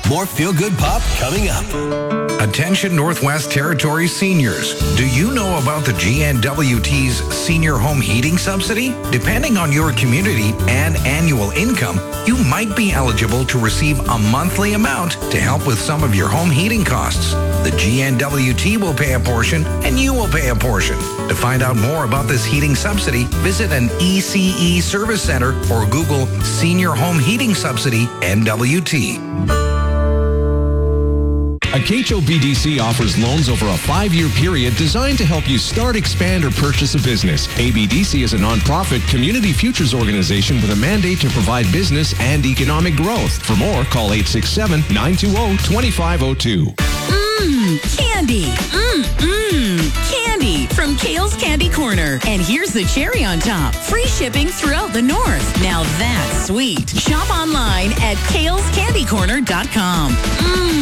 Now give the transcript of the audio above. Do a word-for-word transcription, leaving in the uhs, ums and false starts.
More feel-good pop coming up. Attention Northwest Territories seniors. Do you know about the G N W T's Senior Home Heating Subsidy? Depending on your community and annual income, you might be eligible to receive a monthly amount to help with some of your home heating costs. The G N W T will pay a portion and you will pay a portion. To find out more about this heating subsidy, visit an E C E service center or Google Senior Home Heating Subsidy N W T. Acacho B D C offers loans over a five-year period designed to help you start, expand, or purchase a business. A B D C is a nonprofit community futures organization with a mandate to provide business and economic growth. For more, call eight six seven, nine two zero, two five zero two. Mmm, candy. Mmm, mmm, candy from Kale's Candy Corner. And here's the cherry on top. Free shipping throughout the North. Now that's sweet. Shop online at kales candy corner dot com. Mmm.